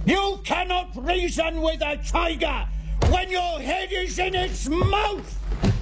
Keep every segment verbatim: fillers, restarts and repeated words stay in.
You cannot reason with a tiger when your head is in its mouth!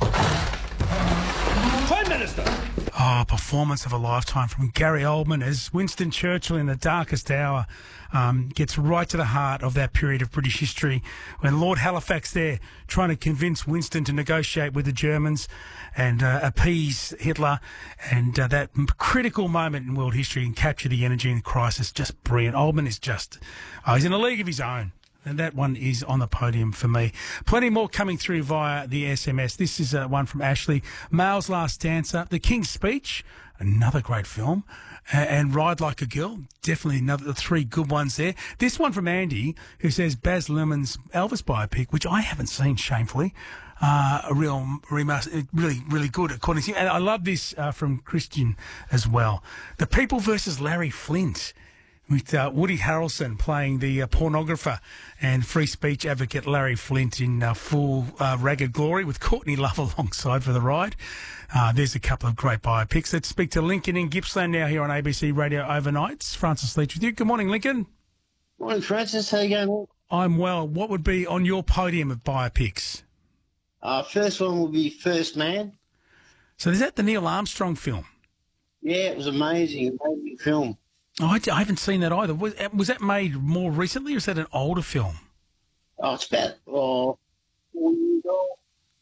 Prime Minister! Oh, performance of a lifetime from Gary Oldman as Winston Churchill in the darkest hour um, gets right to the heart of that period of British history when Lord Halifax there trying to convince Winston to negotiate with the Germans and uh, appease Hitler, and uh, that critical moment in world history and capture the energy in the crisis. Just brilliant. Oldman is just, oh, he's in a league of his own. And that one is on the podium for me. Plenty more coming through via the S M S. This is uh, one from Ashley. Male's Last Dancer, The King's Speech, another great film, uh, and Ride Like a Girl, definitely another the three good ones there. This one from Andy, who says Baz Luhrmann's Elvis biopic, which I haven't seen, shamefully. Uh, a real, remaster, really, really good, according to him. And I love this uh, from Christian as well. The People versus Larry Flint, with uh, Woody Harrelson playing the uh, pornographer and free speech advocate Larry Flint in uh, full uh, ragged glory with Courtney Love alongside for the ride. Uh, there's a couple of great biopics. Let's speak to Lincoln in Gippsland now here on A B C Radio Overnights. Francis Leach with you. Good morning, Lincoln. Morning, Francis. How you going? I'm well. What would be on your podium of biopics? Uh, first one will be First Man. So is that the Neil Armstrong film? Yeah, it was amazing. Amazing film. Oh, I, I haven't seen that either. Was, was that made more recently, or is that an older film? Oh, it's about oh, four years old.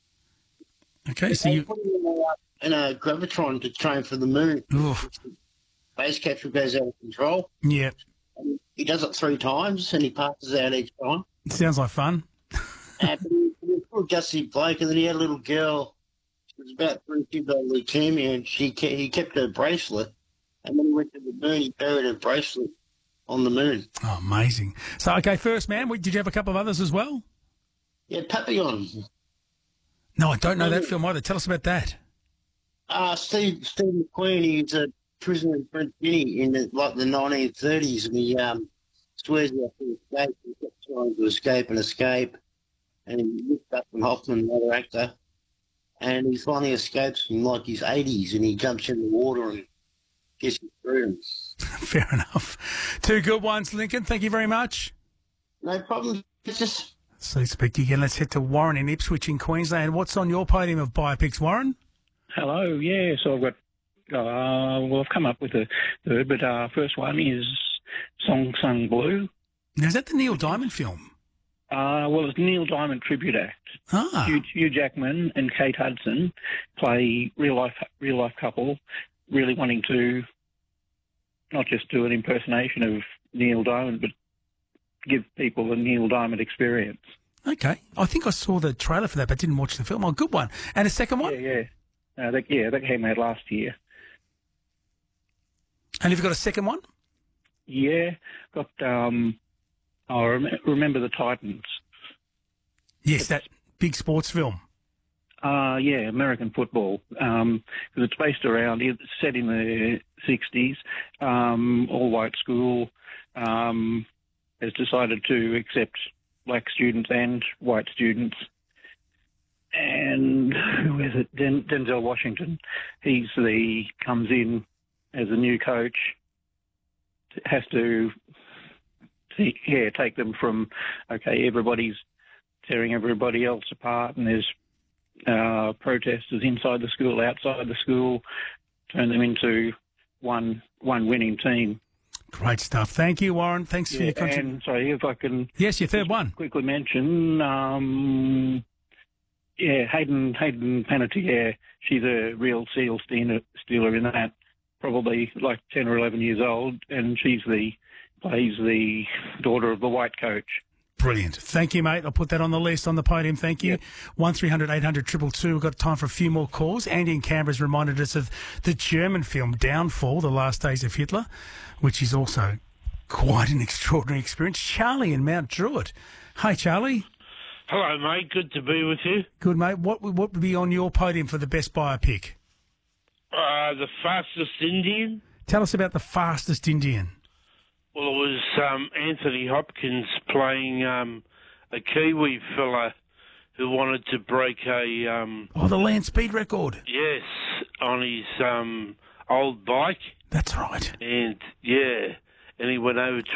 Okay, so they you... put him in a, in a gravitron to train for the moon. Oof. Space capsule goes out of control. Yeah. And he does it three times, and he passes out each time. It sounds like fun. And he, he was a real gutsy bloke, and then he had a little girl. She was about three years old, leukemia, and she kept, he kept her bracelet. And then he went to the moon, he buried a bracelet on the moon. Oh, amazing. So, okay, First Man, did you have a couple of others as well? Yeah, Papillon. No, I don't know that film either. Tell us about that. Uh, Steve Steve McQueen, he's a prisoner in French Guinea in the, like the nineteen thirties, and he um, swears he has to escape. He kept trying to escape and escape, and he looked up from Hoffman, another actor, and he finally escapes from like his eighties, and he jumps in the water and gets his freedom. Fair enough. Two good ones, Lincoln. Thank you very much. No problem. It's just... So speak to you again. Let's head to Warren in Ipswich in Queensland. What's on your podium of biopics, Warren? Hello. Yeah, so I've got, uh, well, I've come up with a third, but uh, first one is Song Sung Blue. Now, is that the Neil Diamond film? Uh, well, it's Neil Diamond Tribute Act. Ah. Hugh, Hugh Jackman and Kate Hudson play real life real life couple, really wanting to not just do an impersonation of Neil Diamond, but give people a Neil Diamond experience. Okay. I think I saw the trailer for that, but didn't watch the film. Oh, good one. And a second one? Yeah, yeah. Uh, that, yeah, that came out last year. And have you got a second one? Yeah. Got, um, I rem- remember the Titans. Yes, that big sports film. Uh, yeah, American football. Um, 'cause it's based around, it's set in the sixties, um, all-white school, um, has decided to accept black students and white students. And who is it? Den- Denzel Washington. He's the, comes in as a new coach, has to, yeah, take them from, okay, everybody's tearing everybody else apart, and there's uh, protesters inside the school, outside the school, turn them into one one winning team. Great stuff. Thank you, Warren. Thanks yeah, for your contribution. And sorry, if I can... Yes, your third one. Quickly mention, um, yeah, Hayden, Hayden Panettiere, she's a real seal stealer, stealer in that, probably like ten or eleven years old, and she's the, plays the daughter of the white coach. Brilliant. Thank you, mate. I'll put that on the list on the podium. Thank you. Yep. one three hundred eight hundred two two two. We've got time for a few more calls. Andy in Canberra's reminded us of the German film Downfall, The Last Days of Hitler, which is also quite an extraordinary experience. Charlie in Mount Druitt. Hey, Charlie. Hello, mate. Good to be with you. Good, mate. What, what would be on your podium for the best biopic? Uh, the Fastest Indian. Tell us about The Fastest Indian. Well, it was um, Anthony Hopkins playing um, a Kiwi fella who wanted to break a... Um, oh, the land speed record. Yes, on his um, old bike. That's right. And, yeah, and he went over